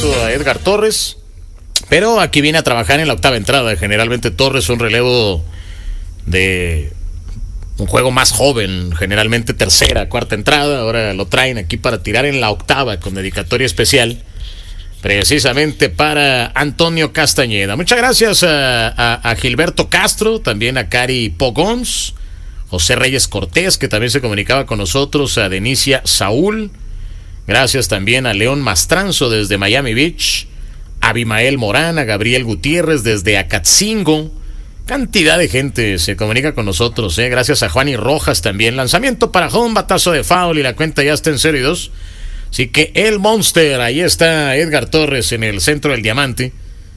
momento a Edgar Torres, pero aquí viene a trabajar en la octava entrada. Generalmente Torres un relevo de un juego más joven, generalmente tercera, cuarta entrada. Ahora lo traen aquí para tirar en la octava con dedicatoria especial, precisamente para Antonio Castañeda. Muchas gracias a Gilberto Castro, también a Cari Pogons, José Reyes Cortés, que también se comunicaba con nosotros, a Denicia Saúl. Gracias también a León Mastranzo desde Miami Beach, a Abimael Morán, a Gabriel Gutiérrez desde Acatzingo. Cantidad de gente se comunica con nosotros, Gracias a Juan y Rojas también. Lanzamiento para home, batazo de foul y la cuenta ya está en 0-2. Así que el Monster, ahí está Edgar Torres en el centro del diamante.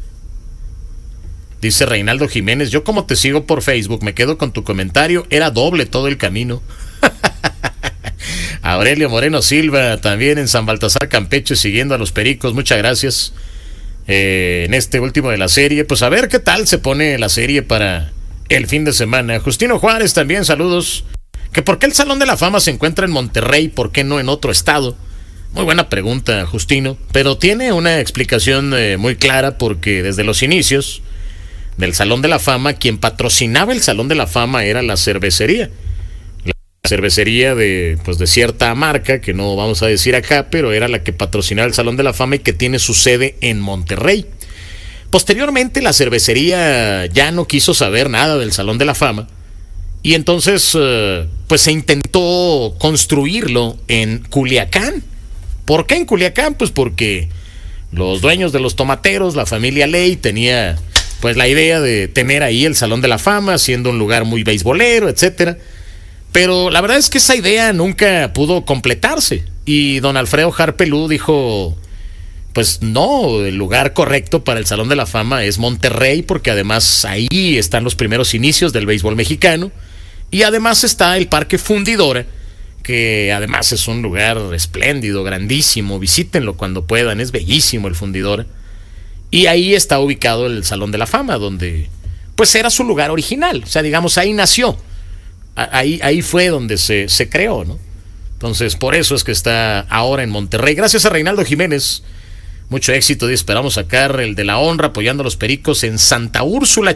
Dice Reinaldo Jiménez, yo como te sigo por Facebook, me quedo con tu comentario, era doble todo el camino. Aurelio Moreno Silva, también en San Baltasar, Campeche, siguiendo a los Pericos, muchas gracias. En este último de la serie, pues a ver qué tal se pone la serie para el fin de semana. Justino Juárez también, saludos. Que por qué el Salón de la Fama se encuentra en Monterrey, ¿por qué no en otro estado? Muy buena pregunta, Justino, pero tiene una explicación muy clara, porque desde los inicios del Salón de la Fama, quien patrocinaba el Salón de la Fama era la cervecería. La cervecería de cierta marca, que no vamos a decir acá, pero era la que patrocinaba el Salón de la Fama y que tiene su sede en Monterrey. Posteriormente la cervecería ya no quiso saber nada del Salón de la Fama y entonces pues se intentó construirlo en Culiacán. ¿Por qué en Culiacán? Pues porque los dueños de los tomateros, la familia Ley, tenía pues la idea de tener ahí el Salón de la Fama, siendo un lugar muy beisbolero, etcétera. Pero la verdad es que esa idea nunca pudo completarse. Y don Alfredo Harpelú dijo, pues no, el lugar correcto para el Salón de la Fama es Monterrey, porque además ahí están los primeros inicios del béisbol mexicano. Y además está el Parque Fundidora, que además es un lugar espléndido, grandísimo. Visítenlo cuando puedan, es bellísimo el Fundidora. Y ahí está ubicado el Salón de la Fama, donde pues era su lugar original. O sea, digamos, ahí nació. Ahí fue donde se creó, ¿no? Entonces, por eso es que está ahora en Monterrey. Gracias a Reinaldo Jiménez. Mucho éxito y esperamos sacar el de la honra apoyando a los Pericos en Santa Úrsula,